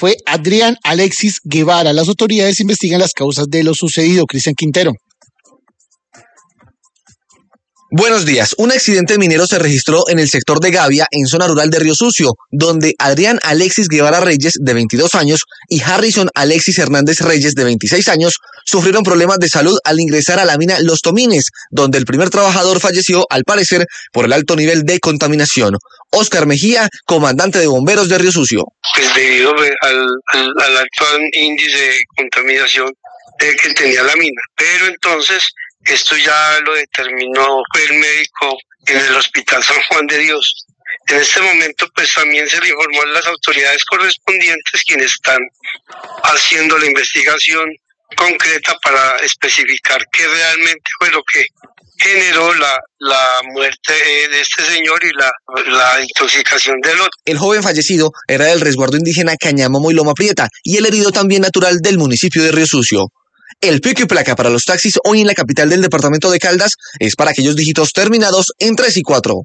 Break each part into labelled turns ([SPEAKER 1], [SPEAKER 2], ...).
[SPEAKER 1] fue Adrián Alexis Guevara. Las autoridades investigan las causas de lo sucedido. Cristian Quintero.
[SPEAKER 2] Buenos días. Un accidente minero se registró en el sector de Gavia, en zona rural de Río Sucio, donde Adrián Alexis Guevara Reyes, de 22 años, y Harrison Alexis Hernández Reyes, de 26 años, sufrieron problemas de salud al ingresar a la mina Los Tomines, donde el primer trabajador falleció, al parecer, por el alto nivel de contaminación. Oscar Mejía, comandante de bomberos de Río Sucio.
[SPEAKER 3] Pues debido al actual índice de contaminación que tenía la mina. Pero entonces, esto ya lo determinó el médico en el Hospital San Juan de Dios. En este momento, pues también se le informó a las autoridades correspondientes, quienes están haciendo la investigación concreta para especificar qué realmente fue lo que generó la muerte de este señor y la intoxicación del otro.
[SPEAKER 2] El joven fallecido era del resguardo indígena Cañamomo y Loma Prieta, y el herido también natural del municipio de Río Sucio. El pico y placa para los taxis hoy en la capital del departamento de Caldas es para aquellos dígitos terminados en 3 y 4.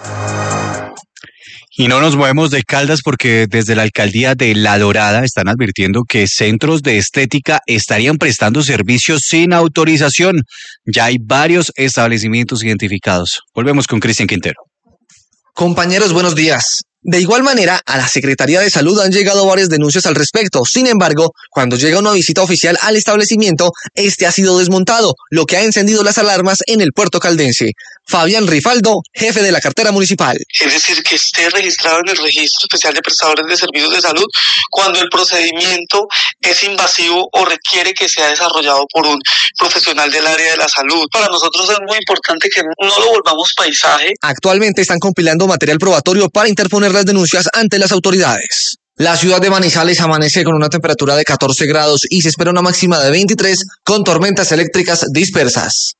[SPEAKER 4] Y no nos movemos de Caldas porque desde la alcaldía de La Dorada están advirtiendo que centros de estética estarían prestando servicios sin autorización. Ya hay varios establecimientos identificados. Volvemos con Cristian Quintero.
[SPEAKER 2] Compañeros, buenos días. De igual manera, a la Secretaría de Salud han llegado varias denuncias al respecto. Sin embargo, cuando llega una visita oficial al establecimiento, este ha sido desmontado, lo que ha encendido las alarmas en el puerto caldense. Fabián Rifaldo, jefe de la cartera municipal.
[SPEAKER 5] Es decir, que esté registrado en el Registro Especial de Prestadores de Servicios de Salud cuando el procedimiento es invasivo o requiere que sea desarrollado por un profesional del área de la salud. Para nosotros es muy importante que no lo volvamos paisaje.
[SPEAKER 2] Actualmente están compilando material probatorio para interponer las denuncias ante las autoridades. La ciudad de Manizales amanece con una temperatura de 14 grados y se espera una máxima de 23 con tormentas eléctricas dispersas.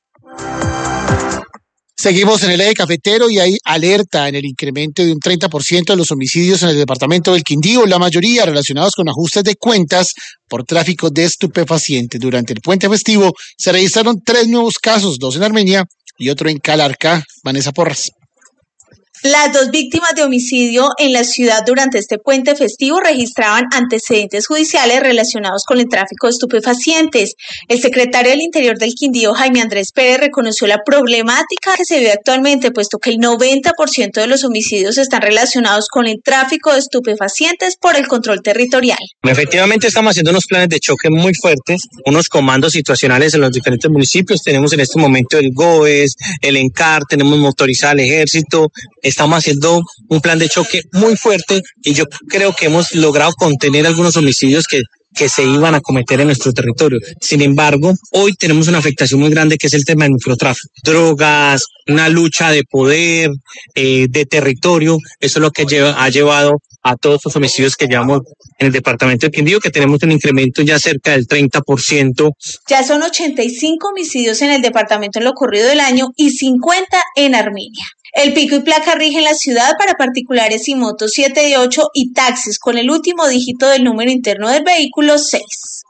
[SPEAKER 1] Seguimos en el eje cafetero y hay alerta en el incremento de un 30% de los homicidios en el departamento del Quindío, la mayoría relacionados con ajustes de cuentas por tráfico de estupefacientes. Durante el puente festivo se registraron 3 nuevos casos, 2 en Armenia y otro en Calarcá. Vanessa Porras.
[SPEAKER 6] Las 2 víctimas de homicidio en la ciudad durante este puente festivo registraban antecedentes judiciales relacionados con el tráfico de estupefacientes. El secretario del Interior del Quindío, Jaime Andrés Pérez, reconoció la problemática que se vive actualmente, puesto que el 90% de los homicidios están relacionados con el tráfico de estupefacientes por el control territorial.
[SPEAKER 7] Efectivamente, estamos haciendo unos planes de choque muy fuertes, unos comandos situacionales en los diferentes municipios. Tenemos en este momento el GOES, el ENCAR, tenemos motorizado el ejército. Estamos haciendo un plan de choque muy fuerte y yo creo que hemos logrado contener algunos homicidios que se iban a cometer en nuestro territorio. Sin embargo, hoy tenemos una afectación muy grande que es el tema del microtráfico. Drogas, una lucha de poder, de territorio. Eso es lo que ha llevado a todos estos homicidios que llevamos en el departamento de Quindío, que tenemos un incremento ya cerca del 30%.
[SPEAKER 6] Ya son 85 homicidios en el departamento en lo corrido del año y 50 en Armenia. El pico y placa rige en la ciudad para particulares y motos 7 y 8 y taxis con el último dígito del número interno del vehículo 6.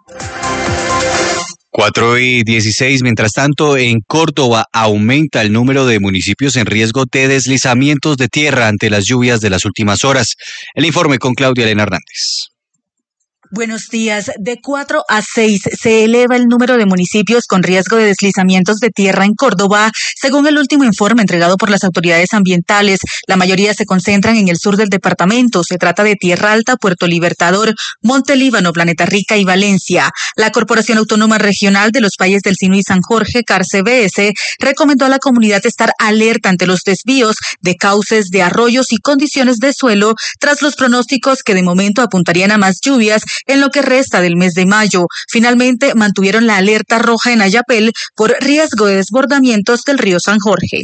[SPEAKER 4] 4:16. Mientras tanto, en Córdoba aumenta el número de municipios en riesgo de deslizamientos de tierra ante las lluvias de las últimas horas. El informe con Claudia Elena Hernández.
[SPEAKER 8] Buenos días. De 4 a 6 se eleva el número de municipios con riesgo de deslizamientos de tierra en Córdoba, según el último informe entregado por las autoridades ambientales. La mayoría se concentran en el sur del departamento. Se trata de Tierra Alta, Puerto Libertador, Monte Líbano, Planeta Rica y Valencia. La Corporación Autónoma Regional de los Valles del Sinu y San Jorge, CARCBS, recomendó a la comunidad estar alerta ante los desvíos de cauces de arroyos y condiciones de suelo tras los pronósticos que de momento apuntarían a más lluvias en lo que resta del mes de mayo. Finalmente mantuvieron la alerta roja en Ayapel por riesgo de desbordamientos del río San Jorge.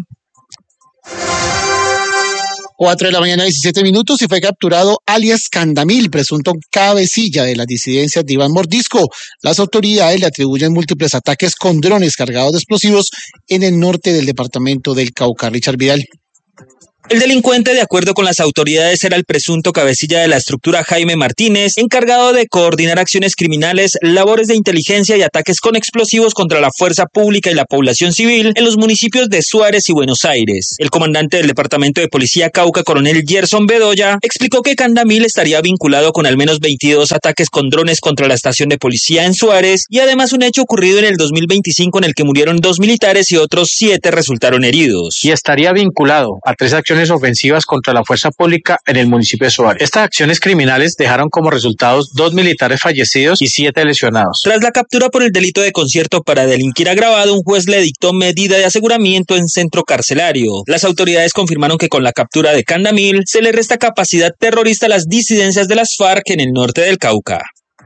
[SPEAKER 1] 4 de la mañana, 17 minutos, y fue capturado alias Candamil, presunto cabecilla de las disidencias de Iván Mordisco. Las autoridades le atribuyen múltiples ataques con drones cargados de explosivos en el norte del departamento del Cauca. Richard Vidal.
[SPEAKER 9] El delincuente, de acuerdo con las autoridades, era el presunto cabecilla de la estructura Jaime Martínez, encargado de coordinar acciones criminales, labores de inteligencia y ataques con explosivos contra la fuerza pública y la población civil en los municipios de Suárez y Buenos Aires. El comandante del Departamento de Policía Cauca, coronel Gerson Bedoya, explicó que Candamil estaría vinculado con al menos 22 ataques con drones contra la estación de policía en Suárez y además un hecho ocurrido en el 2025 en el que murieron 2 militares y otros 7 resultaron heridos.
[SPEAKER 10] Y estaría vinculado a 3 acciones ofensivas contra la fuerza pública en el municipio de Suárez. Estas acciones criminales dejaron como resultados 2 militares fallecidos y 7 lesionados.
[SPEAKER 9] Tras la captura por el delito de concierto para delinquir agravado, un juez le dictó medida de aseguramiento en centro carcelario. Las autoridades confirmaron que con la captura de Candamil se le resta capacidad terrorista a las disidencias de las FARC en el norte del Cauca.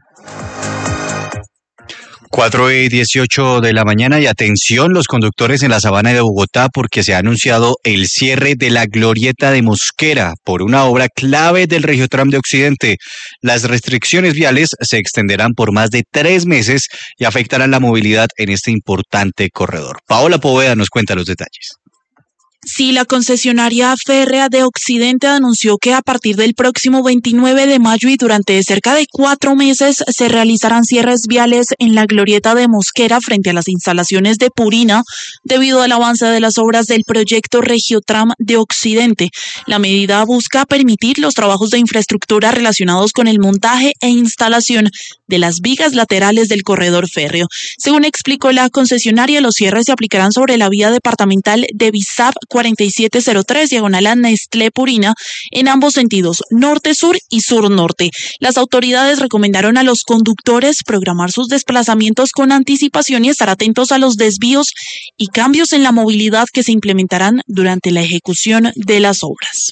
[SPEAKER 4] 4:18 de la mañana y atención los conductores en la sabana de Bogotá porque se ha anunciado el cierre de la glorieta de Mosquera por una obra clave del Regiotram de Occidente. Las restricciones viales se extenderán por más de 3 meses y afectarán la movilidad en este importante corredor. Paola Poveda nos cuenta los detalles.
[SPEAKER 11] Sí, la concesionaria férrea de Occidente anunció que a partir del próximo 29 de mayo y durante cerca de 4 meses se realizarán cierres viales en la glorieta de Mosquera frente a las instalaciones de Purina debido al avance de las obras del proyecto Regiotram de Occidente. La medida busca permitir los trabajos de infraestructura relacionados con el montaje e instalación de las vigas laterales del corredor férreo. Según explicó la concesionaria, los cierres se aplicarán sobre la vía departamental de Bizap 4703, diagonal a Nestlé Purina, en ambos sentidos, norte-sur y sur-norte. Las autoridades recomendaron a los conductores programar sus desplazamientos con anticipación y estar atentos a los desvíos y cambios en la movilidad que se implementarán durante la ejecución de las obras.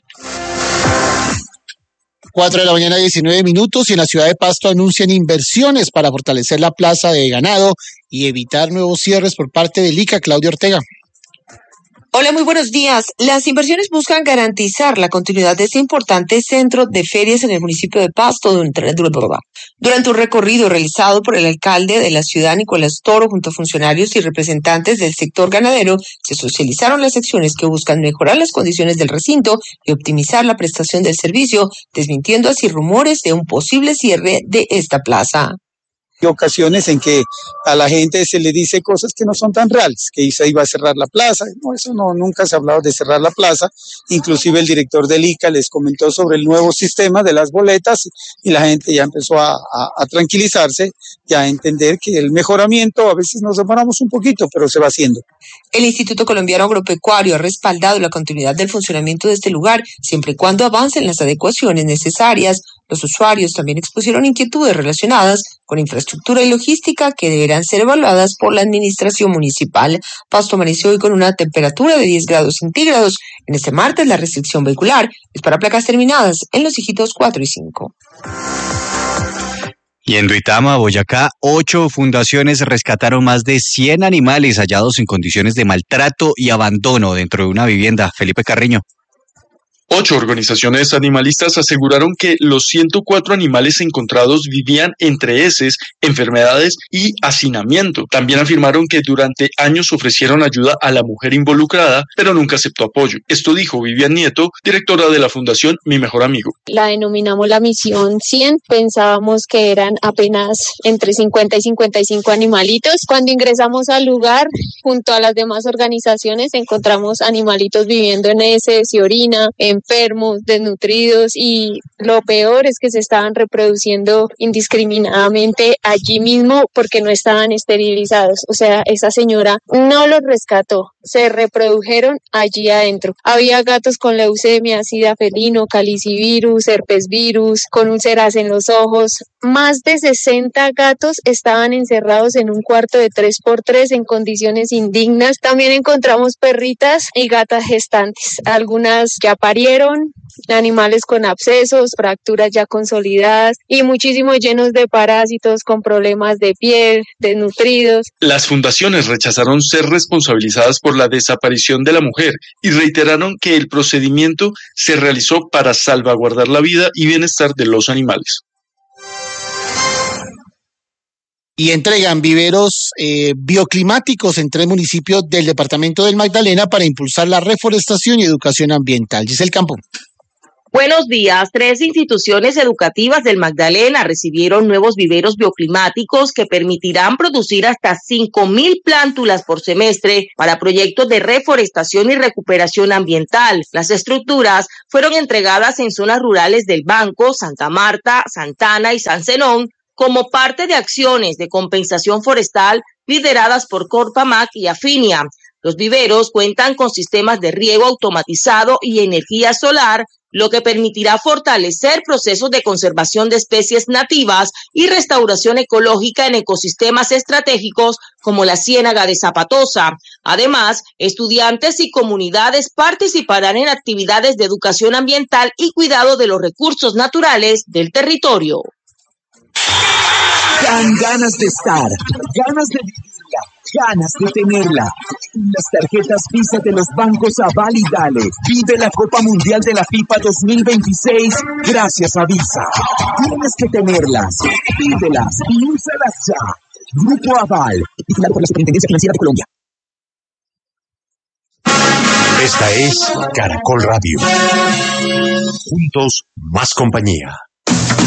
[SPEAKER 1] 4 de la mañana, 19 minutos, y en la ciudad de Pasto anuncian inversiones para fortalecer la plaza de ganado y evitar nuevos cierres por parte del ICA. Claudia Ortega.
[SPEAKER 12] Hola, muy buenos días. Las inversiones buscan garantizar la continuidad de este importante centro de ferias en el municipio de Pasto durante un recorrido realizado por el alcalde de la ciudad, Nicolás Toro, junto a funcionarios y representantes del sector ganadero. Se socializaron las acciones que buscan mejorar las condiciones del recinto y optimizar la prestación del servicio, desmintiendo así rumores de un posible cierre de esta plaza.
[SPEAKER 13] Hay ocasiones en que a la gente se le dice cosas que no son tan reales, que se iba a cerrar la plaza. No, eso no, nunca se ha hablado de cerrar la plaza. Inclusive el director del ICA les comentó sobre el nuevo sistema de las boletas y la gente ya empezó a tranquilizarse y a entender que el mejoramiento, a veces nos demoramos un poquito, pero se va haciendo.
[SPEAKER 12] El Instituto Colombiano Agropecuario ha respaldado la continuidad del funcionamiento de este lugar, siempre y cuando avancen las adecuaciones necesarias. Los usuarios también expusieron inquietudes relacionadas con infraestructura y logística que deberán ser evaluadas por la administración municipal. Pasto amaneció hoy con una temperatura de 10 grados centígrados. En este martes la restricción vehicular es para placas terminadas en los dígitos 4 y 5.
[SPEAKER 4] Y en Duitama, Boyacá, 8 fundaciones rescataron más de 100 animales hallados en condiciones de maltrato y abandono dentro de una vivienda. Felipe Carriño.
[SPEAKER 14] 8 organizaciones animalistas aseguraron que los 104 animales encontrados vivían entre heces, enfermedades y hacinamiento. También afirmaron que durante años ofrecieron ayuda a la mujer involucrada, pero nunca aceptó apoyo. Esto dijo Vivian Nieto, directora de la Fundación Mi Mejor Amigo.
[SPEAKER 15] La denominamos la misión 100. Pensábamos que eran apenas entre 50 y 55 animalitos. Cuando ingresamos al lugar, junto a las demás organizaciones, encontramos animalitos viviendo en heces y orina, enfermos, desnutridos, y lo peor es que se estaban reproduciendo indiscriminadamente allí mismo porque no estaban esterilizados. O sea, esa señora no los rescató, se reprodujeron allí adentro. Había gatos con leucemia, sida felino, calicivirus, herpes virus, con úlceras en los ojos. Más de 60 gatos estaban encerrados en un cuarto de 3x3 en condiciones indignas. También encontramos perritas y gatas gestantes. Algunas ya parieron, animales con abscesos, fracturas ya consolidadas y muchísimos llenos de parásitos con problemas de piel, desnutridos.
[SPEAKER 14] Las fundaciones rechazaron ser responsabilizadas por la desaparición de la mujer y reiteraron que el procedimiento se realizó para salvaguardar la vida y bienestar de los animales.
[SPEAKER 1] Y entregan viveros bioclimáticos en 3 municipios del departamento del Magdalena para impulsar la reforestación y educación ambiental. Giselle Campo.
[SPEAKER 16] Buenos días. 3 instituciones educativas del Magdalena recibieron nuevos viveros bioclimáticos que permitirán producir hasta 5.000 plántulas por semestre para proyectos de reforestación y recuperación ambiental. Las estructuras fueron entregadas en zonas rurales del Banco, Santa Marta, Santana y San Zenón como parte de acciones de compensación forestal lideradas por Corpamac y Afinia. Los viveros cuentan con sistemas de riego automatizado y energía solar, lo que permitirá fortalecer procesos de conservación de especies nativas y restauración ecológica en ecosistemas estratégicos como la Ciénaga de Zapatosa. Además, estudiantes y comunidades participarán en actividades de educación ambiental y cuidado de los recursos naturales del territorio.
[SPEAKER 17] Dan ganas de estar, ganas de vivirla, ganas de tenerla. Las tarjetas Visa de los bancos Aval y Dale. Vive la Copa Mundial de la FIFA 2026 gracias a Visa. Tienes que tenerlas, vívelas y úsalas ya. Grupo Aval, vigilado por la Superintendencia Financiera de Colombia.
[SPEAKER 18] Esta es Caracol Radio. Juntos, más compañía.